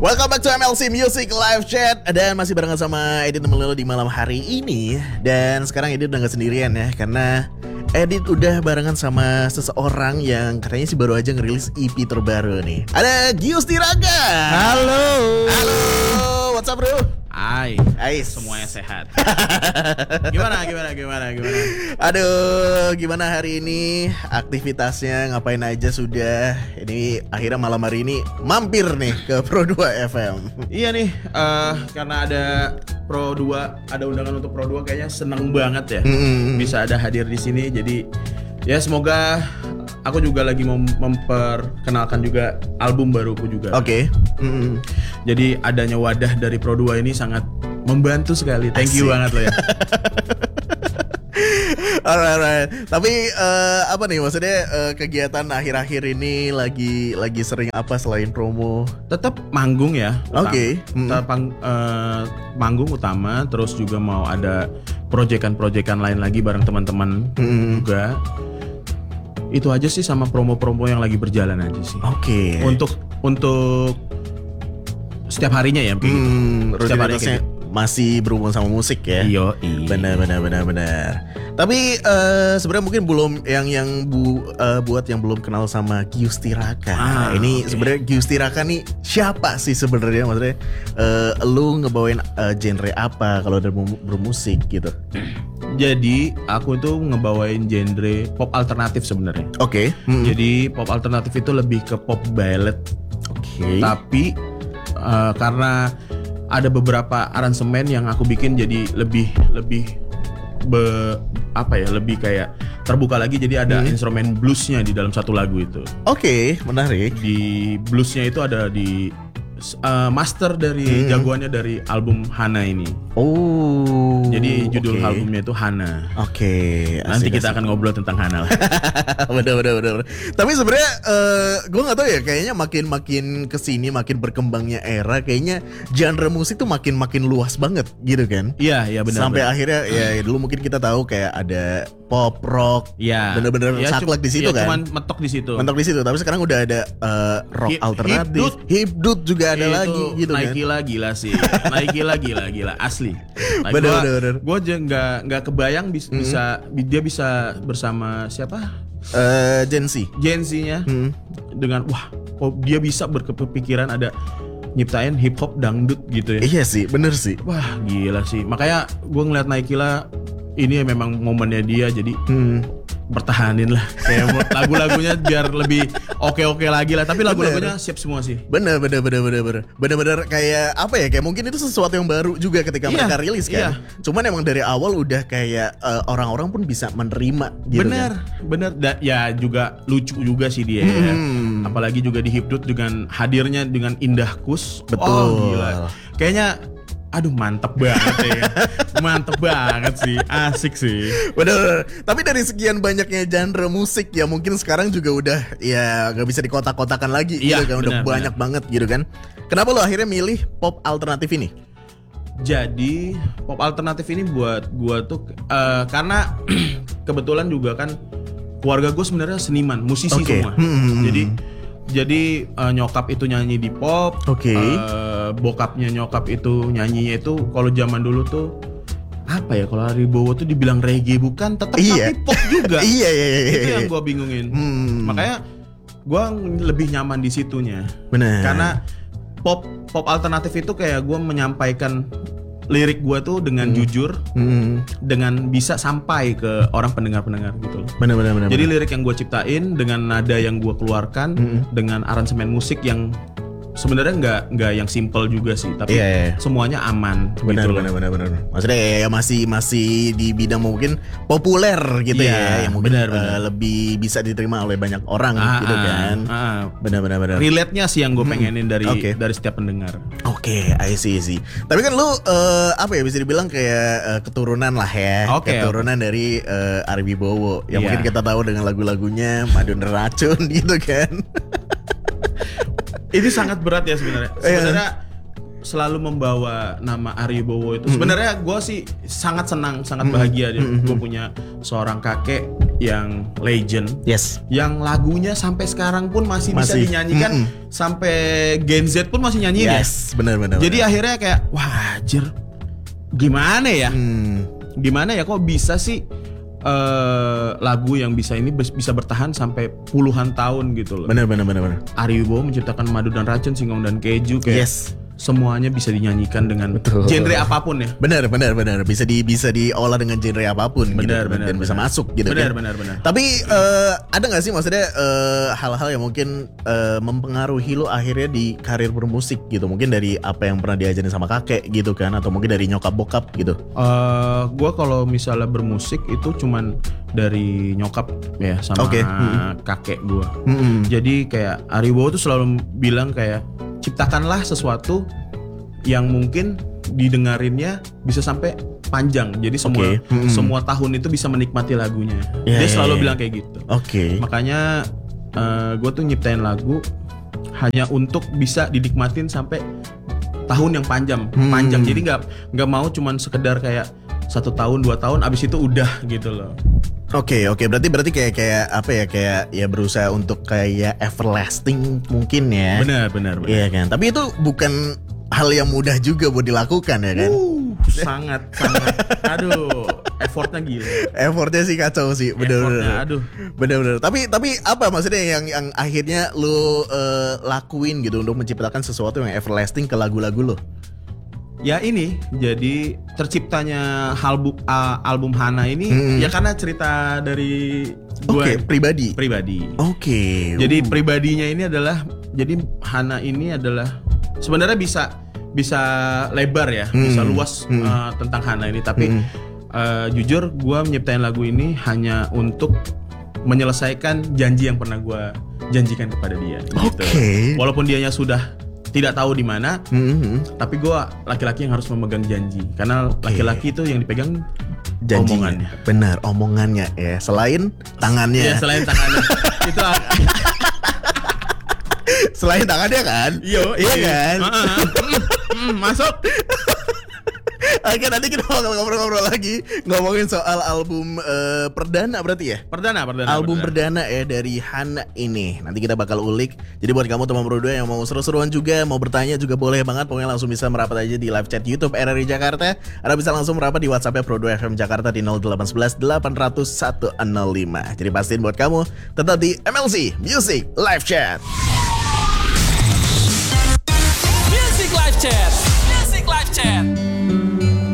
Welcome back to MLC Music Live Chat. Dan masih barengan sama Edit temen lo di malam hari ini. Dan sekarang Edit udah gak sendirian ya, karena Edit udah barengan sama seseorang yang katanya sih baru aja ngerilis EP terbaru nih. Ada Giusti Raga. Halo. Halo, what's up bro? Hai, semuanya sehat. Gimana? Aduh, gimana hari ini? Aktivitasnya ngapain aja sudah? Ini akhirnya malam hari ini mampir nih ke Pro 2 FM. Iya nih, karena ada Pro 2, ada undangan untuk Pro 2, kayaknya seneng banget ya bisa ada hadir di sini. Jadi ya semoga aku juga lagi mau memperkenalkan juga album baruku juga. Oke. Jadi adanya wadah dari Pro 2 ini sangat membantu sekali. Thank you banget lo ya. Alright. Tapi apa nih maksudnya kegiatan akhir-akhir ini lagi sering apa selain promo? Tetap manggung ya. Oke. Manggung utama, terus juga mau ada proyekan lain lagi bareng teman-teman juga. Itu aja sih, sama promo-promo yang lagi berjalan aja sih. Oke. Untuk setiap harinya ya, setiap harinya masih berhubungan sama musik ya. Iya. Benar. Tapi sebenarnya mungkin belum buat yang belum kenal sama Giusti Raga. Ini sebenarnya Giusti Raga nih siapa sih sebenarnya, maksudnya lu ngebawain genre apa kalau udah bermusik gitu? Jadi aku tuh ngebawain genre pop alternatif sebenarnya. Oke. Jadi pop alternatif itu lebih ke pop ballad. Oke. Tapi karena ada beberapa aransemen yang aku bikin jadi lebih kayak terbuka lagi. Jadi ada instrumen bluesnya di dalam satu lagu itu. Oke, menarik. Di bluesnya itu ada di master dari jagoannya dari album Hana ini. Oh. Jadi judul albumnya itu Hana. Oke. Nanti kita akan ngobrol tentang Hana lah. Bener. Tapi sebenarnya gue nggak tahu ya, kayaknya makin kesini makin berkembangnya era, kayaknya genre musik tuh makin luas banget gitu kan? Iya benar. Sampai akhirnya ya dulu mungkin kita tahu kayak ada pop rock, bener-bener saklek di situ kan? Cuman mentok di situ. Tapi sekarang udah ada rock alternatif, hipdut juga ada lagi gitu kan? Gila sih. Gila asli. Bener. Gue aja nggak kebayang dia bisa bersama siapa? Gen Z-nya dengan kok dia bisa berkepikiran ada nyiptain hip hop dangdut gitu ya. Iya sih, bener sih. Wah gila sih. Makanya gue ngeliat Naikila ini memang momennya dia, jadi bertahanin lah kayak lagu-lagunya biar lebih oke lagi lah. Tapi lagu-lagunya siap semua sih. Bener kayak apa ya, kayak mungkin itu sesuatu yang baru juga ketika mereka rilis kan. Cuman emang dari awal udah kayak orang-orang pun bisa menerima gitu. Bener. Ya juga lucu juga sih dia ya. Apalagi juga di Hipdut dengan hadirnya dengan Indah Kus. Betul. Oh gila. Kayaknya mantep banget sih, asik sih. Bener. Tapi dari sekian banyaknya genre musik ya, mungkin sekarang juga udah ya gak bisa dikotak-kotakan lagi gitu kan, udah banyak banget gitu kan. Kenapa lo akhirnya milih pop alternatif ini? Jadi pop alternatif ini buat gua tuh karena kebetulan juga kan keluarga gue sebenarnya seniman, musisi semua. Jadi nyokap itu nyanyi di pop, bokapnya nyokap itu nyanyinya itu kalau zaman dulu tuh apa ya, kalau Ari Bowo tuh dibilang reggae bukan, tetap tapi pop juga. Iya. Itu yang gue bingungin. Makanya gue lebih nyaman di situnya. Benar. Karena pop alternatif itu kayak gue menyampaikan lirik gue tuh dengan jujur, dengan bisa sampai ke orang pendengar gitu loh. Benar. Jadi lirik yang gue ciptain dengan nada yang gue keluarkan, dengan aransemen musik yang sebenarnya nggak yang simple juga sih, tapi semuanya aman. Benar. Maksudnya ya masih di bidang mungkin populer gitu yang mungkin lebih bisa diterima oleh banyak orang gitu kan. Benar. Relate-nya sih yang gue pengenin dari setiap pendengar. Oke, I see. Tapi kan lu apa ya, bisa dibilang kayak keturunan lah ya. Keturunan dari Ari Wibowo yang mungkin kita tahu dengan lagu-lagunya Madu Neracun gitu kan. Itu sangat berat ya sebenarnya. Selalu membawa nama Ari Wibowo itu. Sebenarnya gue sih sangat senang, sangat bahagia dia. Gue punya seorang kakek yang legend, yang lagunya sampai sekarang pun masih bisa dinyanyikan sampai Gen Z pun masih nyanyiin ya. Benar. Jadi akhirnya kayak wah anjir. Gimana ya? Gimana ya kok bisa sih lagu yang bisa bertahan sampai puluhan tahun gitu loh. Benar. Ari Wibowo menciptakan Madu dan Racun, Singkong dan Keju kayak semuanya bisa dinyanyikan dengan genre apapun ya. Benar. Bisa diolah dengan genre apapun dan bisa masuk gitu benar. Tapi ada nggak sih maksudnya hal-hal yang mungkin mempengaruhi lo akhirnya di karir bermusik gitu? Mungkin dari apa yang pernah diajarin sama kakek gitu kan, atau mungkin dari nyokap bokap gitu? Gua kalau misalnya bermusik itu cuman dari nyokap ya sama kakek gua. Jadi kayak Ari Wibowo tuh selalu bilang kayak ciptakanlah sesuatu yang mungkin didengarinnya bisa sampai panjang. Jadi semua tahun itu bisa menikmati lagunya. Dia selalu bilang kayak gitu. Makanya gue tuh nyiptain lagu hanya untuk bisa dinikmatin sampai tahun yang panjang. Jadi nggak mau cuman sekedar kayak 1 tahun 2 tahun abis itu udah gitu loh. Oke. Berarti kayak apa ya, kayak ya berusaha untuk kayak everlasting mungkin ya. Benar. Iya kan. Tapi itu bukan hal yang mudah juga buat dilakukan ya kan. Sangat. Aduh, effortnya gila. Effortnya sih kacau sih. Bener. Bener. Tapi apa maksudnya yang akhirnya lu lakuin gitu untuk menciptakan sesuatu yang everlasting ke lagu-lagu lo? Ya ini jadi terciptanya album Hana ini ya karena cerita dari gue pribadi. Jadi pribadinya ini adalah, jadi Hana ini adalah sebenarnya bisa lebar ya, bisa luas tentang Hana ini. Tapi jujur gue nyiptain lagu ini hanya untuk menyelesaikan janji yang pernah gue janjikan kepada dia. Gitu. Walaupun dianya sudah tidak tahu di mana, tapi gue laki-laki yang harus memegang janji. Karena laki-laki itu yang dipegang janjinya. Omongannya. Benar, omongannya ya. Selain tangannya. Ya selain tangannya. Itu selain tangannya kan? Iya kan? Masuk. Oke, nanti kita bakal ngobrol-ngobrol lagi ngomongin soal album perdana berarti ya? Perdana. Album perdana ya dari Hana ini. Nanti kita bakal ulik. Jadi buat kamu teman berdua yang mau seru-seruan juga, mau bertanya juga boleh banget. Pokoknya langsung bisa merapat aja di live chat YouTube RRI Jakarta. Atau bisa langsung merapat di WhatsApp-nya Pro 2 FM Jakarta di 0811 800 105. Jadi pastiin buat kamu tetap di MLC Music Live Chat.